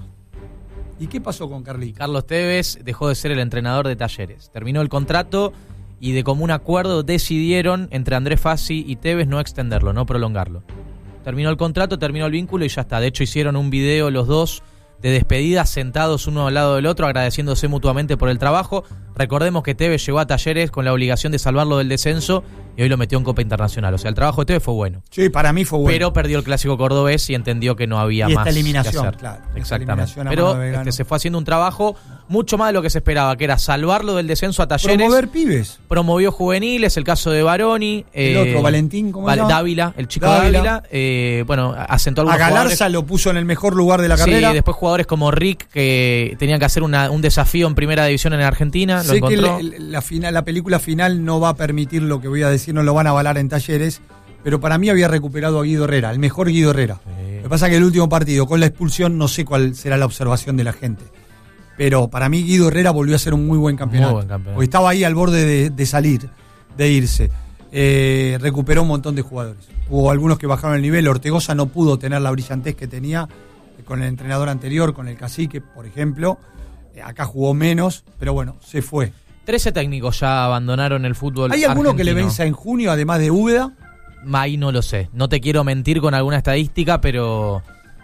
¿Y qué pasó con Carlitos? Carlos Tevez dejó de ser el entrenador de Talleres. Terminó el contrato y de común acuerdo decidieron entre Andrés Fassi y Tevez no extenderlo, no prolongarlo. Terminó el contrato, terminó el vínculo y ya está. De hecho hicieron un video los dos de despedida sentados uno al lado del otro agradeciéndose mutuamente por el trabajo. Recordemos que Tevez llegó a Talleres con la obligación de salvarlo del descenso y hoy lo metió en Copa Internacional. O sea, el trabajo de Tevez fue bueno. Sí, para mí fue bueno. Pero perdió el clásico cordobés y entendió que no había Y esta más eliminación, que hacer. claro, esta Exactamente. eliminación a mano Pero de Belgrano. este, se fue haciendo un trabajo mucho más de lo que se esperaba, que era salvarlo del descenso a Talleres. Promover pibes. Promovió juveniles, el caso de Baroni. El otro, Valentín, ¿cómo se llama? Dávila, el chico Dávila. Dávila. eh, bueno, asentó A algunos Galarza jugadores. lo puso en el mejor lugar de la carrera. Sí, después jugadores como Rick, que tenían que hacer una, un desafío en primera división en Argentina. Lo Sé que encontró. la, la, final, la película final no va a permitir lo que voy a decir, no lo van a avalar en Talleres, pero para mí había recuperado a Guido Herrera, el mejor Guido Herrera. Sí. Lo que pasa es que el último partido, con la expulsión, no sé cuál será la observación de la gente. Pero para mí Guido Herrera volvió a ser un muy buen campeonato. Muy buen campeonato. Porque estaba ahí al borde de, de salir, de irse. Eh, recuperó un montón de jugadores. Hubo algunos que bajaron el nivel. Ortegoza no pudo tener la brillantez que tenía con el entrenador anterior, con el Cacique, por ejemplo. Eh, acá jugó menos, pero bueno, se fue. trece técnicos ya abandonaron el fútbol ¿Hay alguno que le argentino. venza en junio, además de Úbeda? Ahí no lo sé. No te quiero mentir con alguna estadística, pero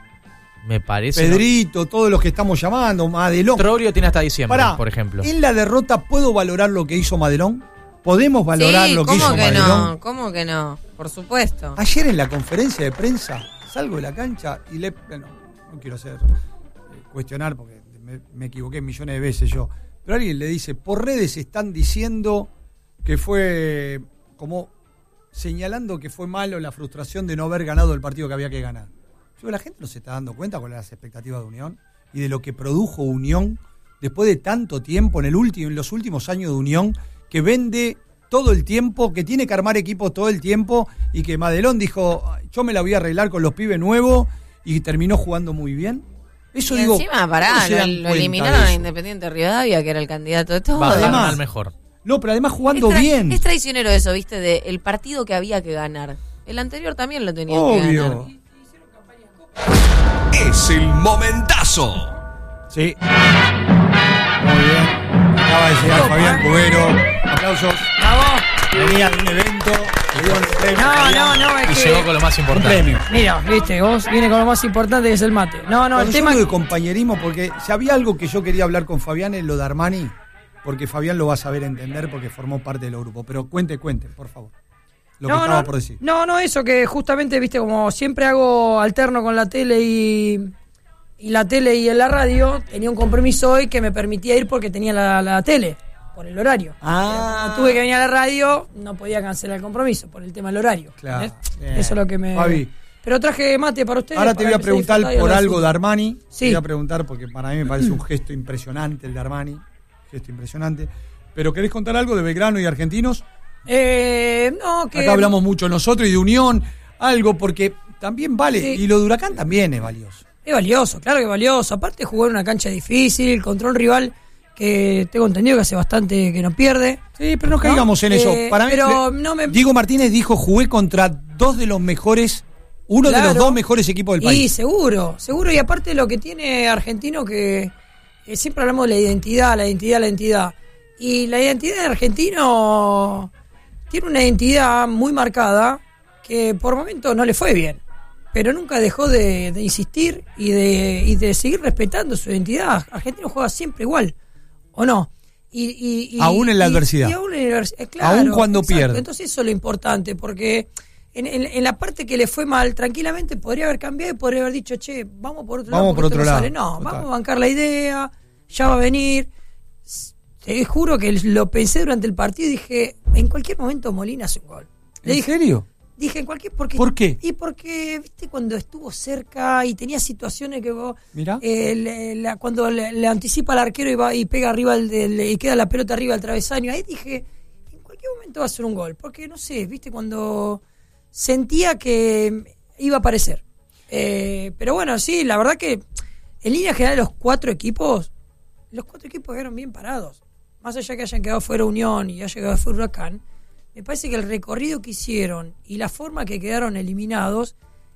me parece... Pedrito, todos los que estamos llamando, Madelón. Troglio tiene hasta diciembre, Pará, por ejemplo. ¿en la derrota puedo valorar lo que hizo Madelón? ¿Podemos valorar Sí, lo que ¿cómo hizo que Madelón? no? ¿Cómo que no? Por supuesto. Ayer en la conferencia de prensa salgo de la cancha y le... Bueno, no quiero hacer eh, cuestionar porque me, me equivoqué millones de veces yo. Pero alguien le dice, por redes están diciendo que fue como señalando que fue malo la frustración de no haber ganado el partido que había que ganar. Yo, la gente no se está dando cuenta con las expectativas de Unión y de lo que produjo Unión después de tanto tiempo, en, el último, en los últimos años de Unión, que vende todo el tiempo, que tiene que armar equipos todo el tiempo y que Madelón dijo, yo me la voy a arreglar con los pibes nuevos y terminó jugando muy bien. Eso Y digo, encima, ¿cómo pará, se lo, dan lo cuenta eliminaron de a eso? Independiente Rivadavia, que era el candidato de todo. Bajaron además- al mejor. No, pero además jugando es tra- bien. Es traicionero eso, ¿viste? De el partido que había que ganar. El anterior también lo tenía que ganar. Obvio. Es el momentazo. Sí. Muy bien. Acaba de llegar Fabián Cubero. Aplausos. Bravo. Venía de un evento. Le dieron un premio. No, no, no, es Y que... llegó con lo más Un importante. premio. Mira, viste, vos viene con lo más importante que es el mate. No, no, Con el tema... de compañerismo, porque si había algo que yo quería hablar con Fabián es lo de Armani, porque Fabián lo va a saber entender porque formó parte del grupo. Pero cuente, cuente, por favor. Lo que no, estaba no, por decir. No, no, eso que justamente, viste, como siempre hago alterno con la tele y, y la tele y en la radio, tenía un compromiso hoy que me permitía ir porque tenía la, la tele, por el horario. Ah. Como tuve que venir a la radio, no podía cancelar el compromiso por el tema del horario. Claro. ¿entendés? Bien. Eso es lo que me... Fabi. Pero traje mate para ustedes. Ahora te para voy a que se preguntar disfruten por y algo de disfruten. Armani. Sí. Te voy a preguntar porque para mí me parece un gesto impresionante el de Armani. Gesto impresionante. Pero ¿querés contar algo de Belgrano y Argentinos? Eh, no, que... Acá hablamos mucho nosotros y de Unión. Algo porque también vale. Sí. Y lo de Huracán también es valioso. Es valioso, claro que es valioso. Aparte jugar en una cancha difícil, contra un rival que tengo entendido que hace bastante que no pierde. Sí, pero no ¿No? caigamos en Eh, eso. Para mí, pero le- no me- Diego Martínez dijo, jugué contra dos de los mejores, uno de Claro. los dos mejores equipos del Y país. seguro, seguro. Y aparte lo que tiene Argentino que, que siempre hablamos de la identidad, la identidad, la identidad. Y la identidad de Argentino tiene una identidad muy marcada que por momentos no le fue bien. Pero nunca dejó de, de insistir y de, y de seguir respetando su identidad. Argentino juega siempre igual, ¿o no? Y, y- y- Aún en la y- adversidad. y aún en la adversidad, claro, Aún cuando exacto. pierde. Entonces eso es lo importante, porque en, en- en la parte que le fue mal, tranquilamente podría haber cambiado y podría haber dicho, che, vamos por otro Vamos lado. por porque otro esto no lado. sale. No, Total. vamos a bancar la idea, ya va a venir. S- Te juro que lo pensé durante el partido y dije, en cualquier momento Molina hace un gol. Le ¿En dije, serio? Dije en cualquier porque ¿Por qué? Y porque viste cuando estuvo cerca y tenía situaciones que vos Mirá. eh, le- la- cuando le, le anticipa al arquero y va y pega arriba el del- y queda la pelota arriba del travesaño, ahí dije en cualquier momento va a ser un gol, porque no sé, viste cuando sentía que iba a aparecer. Eh, pero bueno, sí, la verdad que en línea general los cuatro equipos los cuatro equipos quedaron bien parados. Más allá que hayan quedado fuera Unión y haya quedado fuera Huracán, me parece que el recorrido que hicieron y la forma que quedaron eliminados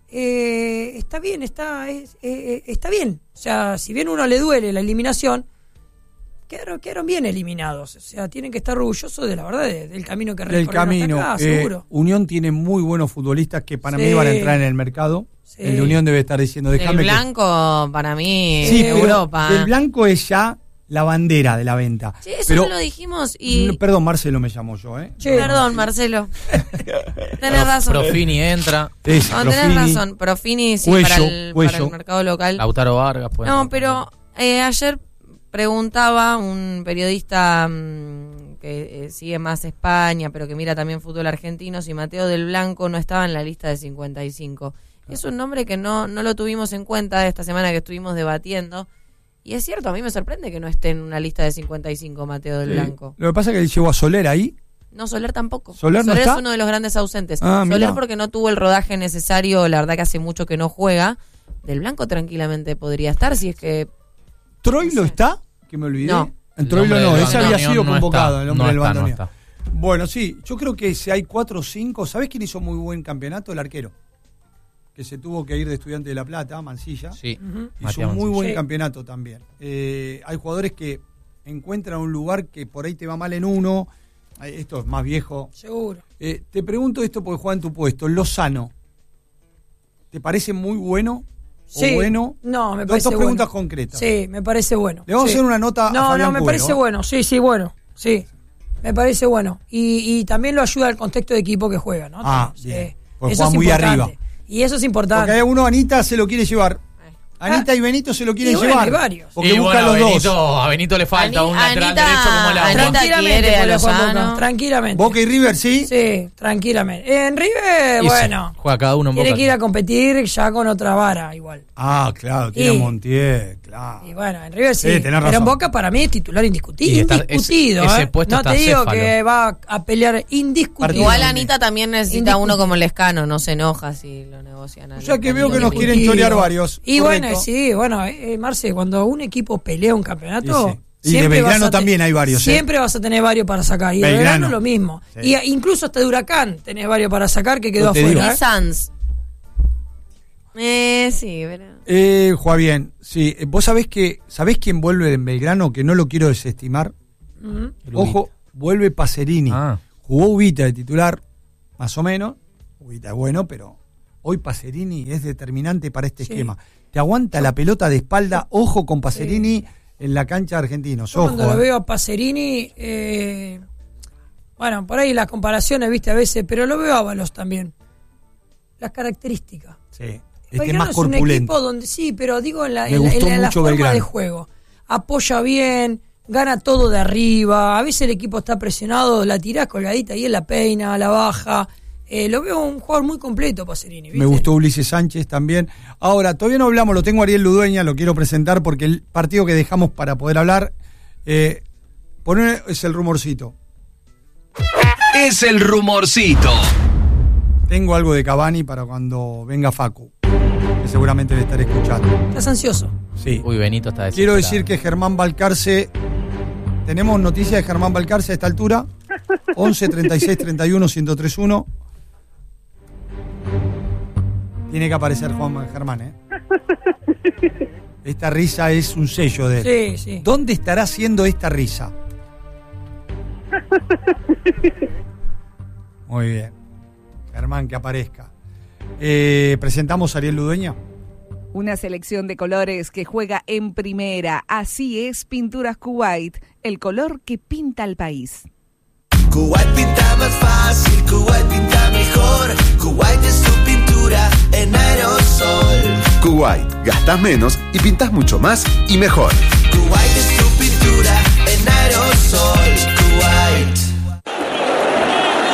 eh, está bien, está es- eh, está bien. O sea, si bien uno le duele la eliminación, quedaron, quedaron bien eliminados. O sea, tienen que estar orgullosos de la verdad de- del camino que Del recorrieron hasta camino. acá, Eh, seguro. Unión tiene muy buenos futbolistas que para mí Sí. van a entrar en el mercado. Sí. El de Unión debe estar diciendo, El déjame que... blanco, para mí, Sí, pero Europa. el blanco es ya la bandera de la venta. Sí, eso pero, no lo dijimos y... no, perdón, Marcelo me llamó yo, ¿eh? Che, Perdón, Marcelo. Tenés razón. Profini entra, Ese, No, tenés Profini. razón. Profini sí, Cuello, para, el, Cuello. para el mercado local. Lautaro Vargas. puede No, entrar pero eh, ayer preguntaba un periodista mm, que eh, sigue más España, pero que mira también fútbol argentino, si Mateo del Blanco no estaba en la lista de cincuenta y cinco. Es un nombre que no, no lo tuvimos en cuenta esta semana que estuvimos debatiendo. Y es cierto, a mí me sorprende que no esté en una lista de cincuenta y cinco Mateo del Sí. Blanco. Lo que pasa es que él llevó a Soler ahí. No, Soler tampoco. ¿Soler no es está? uno de los grandes ausentes. Ah, Soler mirá. porque no tuvo el rodaje necesario, la verdad que hace mucho que no juega. Del Blanco tranquilamente podría estar si es que... ¿Troilo No sé. está? Que me olvidé. No. En El Troilo hombre no, del ese había bandoneón sido no convocado, está, el hombre no del está, no bandoneón. está. Bueno, sí, yo creo que si hay cuatro o cinco, ¿sabés quién hizo muy buen campeonato? El arquero. Que se tuvo que ir de Estudiante de La Plata, Mancilla. Sí. Ujú. Hizo Matías un muy Mancilla. buen Sí. campeonato también. Eh, hay jugadores que encuentran un lugar que por ahí te va mal en uno. Eh, Esto es más viejo. Seguro. Eh, te pregunto esto porque juega en tu puesto. Lozano, ¿te parece muy bueno? Sí. ¿O bueno? No, me Dos- parece dos preguntas bueno. concretas. Sí, me parece bueno. Le vamos Sí. a hacer una nota a No, Fabián no, me Cubero, parece ¿eh? bueno. Sí, sí, bueno. Sí. Me parece bueno. Y, y también lo ayuda al contexto de equipo que juega, ¿no? Ah, Sí. bien. Porque Eso juega es muy importante. arriba. Y eso es Porque importante. hay uno, Anita se lo quiere llevar. Anita y Benito se lo quieren Y bueno, llevar. hay varios. Porque Y buscan bueno, los Benito, dos. a Benito le falta Ani- un lateral Anita- derecho como la Anita- Tranquilamente, quiere a podría jugar Lozano. Boca, tranquilamente. Boca y River, sí. Sí, tranquilamente. En River, Y sí, bueno, juega cada uno en tiene Boca. que ir a competir ya con otra vara igual. Ah, claro, tiene Y- a Montiel, claro. Y bueno, en River sí. Sí, tenés Pero razón. en Boca para mí es titular indiscutido. Y está- indiscutido, ese- ese ¿eh? puesto No está te digo acéfalo. que va a pelear indiscutido. Igual Anita también necesita Indiscutible. uno como Lescano, no se enoja si lo negocian. a O sea que Lescano. veo que nos quieren Indiscutido. chorear varios. Y Correcto. bueno, sí, bueno, eh, Marce, cuando un equipo pelea un campeonato, Sí, sí. Y de Belgrano también hay varios. Siempre ¿eh? vas a tener varios para sacar. Y de Belgrano lo mismo. Sí. Y incluso hasta de Huracán tenés varios para sacar que quedó afuera. Y Sanz. Eh, sí, ¿verdad? Eh, juega bien. Sí. Vos sabés que sabés quién vuelve en Belgrano, que no lo quiero desestimar. Uh-huh. Ojo, vuelve Pacerini. Ah. Jugó Ubita de titular, más o menos. Ubita es bueno, pero hoy Pacerini es determinante para este sí. esquema. Te aguanta la pelota de espalda. Ojo con Pacerini sí. en la cancha de Argentinos. Yo Ojo, cuando lo veo a Pacerini, eh, bueno, por ahí las comparaciones, viste, a veces, pero lo veo a Ábalos también. Las características. Sí. Este es más corpulento. Es un equipo donde sí, pero digo en la, en la, en la, en la forma Belgrano. De juego. Apoya bien, gana todo de arriba. A veces el equipo está presionado, la tirás colgadita y él la peina, la baja. Eh, lo veo un jugador muy completo, Pacerini. ¿Viste? Me gustó Ulises Sánchez también. Ahora, todavía no hablamos, lo tengo a Ariel Ludueña, lo quiero presentar porque el partido que dejamos para poder hablar eh, poner es el rumorcito. Es el rumorcito. Tengo algo de Cavani para cuando venga Facu, que seguramente debe estar escuchando. ¿Estás ansioso? Sí. Uy, Benito está desesperado. Quiero decir que Germán Balcarce, ¿tenemos noticias de Germán Balcarce a esta altura? once, treinta y seis, treinta y uno, ciento tres uno. Tiene que aparecer Juan Germán, ¿eh? Esta risa es un sello de él. Sí, sí. ¿Dónde estará haciendo esta risa? Muy bien. Germán, que aparezca. Eh, ¿Presentamos a Ariel Ludueña? Una selección de colores que juega en primera. Así es Pinturas Kuwait, el color que pinta al país. Kuwait pinta más fácil, Kuwait pinta mejor. Kuwait es tu pintura en aerosol. Kuwait, gastas menos y pintas mucho más y mejor. Kuwait